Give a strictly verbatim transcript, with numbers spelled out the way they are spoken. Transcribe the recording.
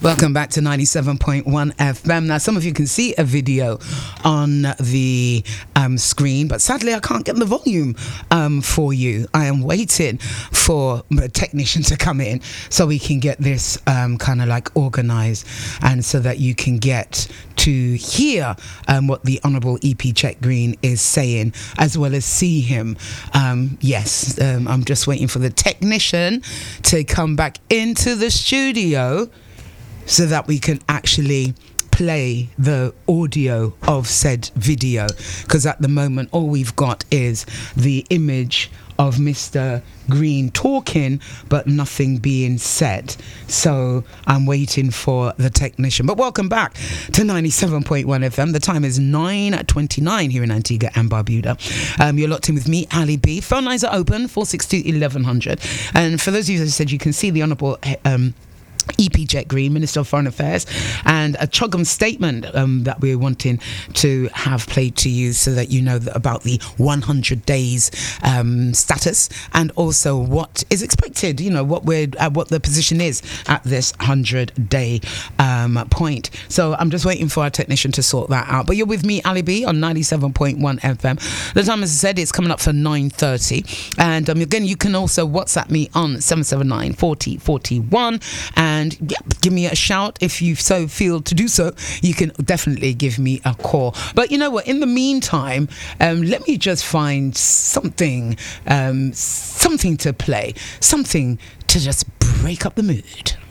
Welcome back to ninety-seven point one F M. Now, some of you can see a video on the um, screen, but sadly, I can't get the volume um, for you. I am waiting for a technician to come in so we can get this um, kind of like organized and so that you can get to hear um, what the Honourable E P Chet Green is saying, as well as see him. Um, yes, um, I'm just waiting for the technician to come back into the studio so that we can actually play the audio of said video, because at the moment all we've got is the image of Mister Green talking but nothing being said. So I'm waiting for the technician. But welcome back to ninety-seven point one F M. The time is nine twenty-nine here in Antigua and Barbuda. Um, you're locked in with me, Ali B. Phone lines are open, four six two, eleven hundred. And for those of you who said, you can see the Honourable um, E P Chet Green, Minister of Foreign Affairs, and a CHOGM statement um, that we're wanting to have played to you so that you know that about the one hundred days um, status, and also what is expected, you know, what we're uh, what the position is at this one hundred day um, point. So I'm just waiting for our technician to sort that out. But you're with me, Ali B, on ninety-seven point one F M. The time, as I said, it's coming up for nine thirty. And um, again, you can also WhatsApp me on seven seven nine, four zero four one. And And yeah, give me a shout if you so feel to do so. You can definitely give me a call. But you know what? In the meantime, um, let me just find something, um, something to play, something to just break up the mood.